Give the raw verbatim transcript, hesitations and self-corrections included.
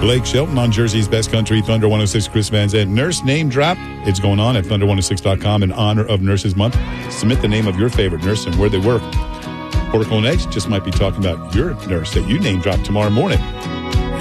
Blake Shelton on Jersey's Best Country, Thunder one oh six, Chris Van Zandt. Nurse Name Drop. It's going on at thunder one oh six dot com in honor of Nurses Month. Submit the name of your favorite nurse and where they work. Oracle Next just might be talking about your nurse that you name drop tomorrow morning.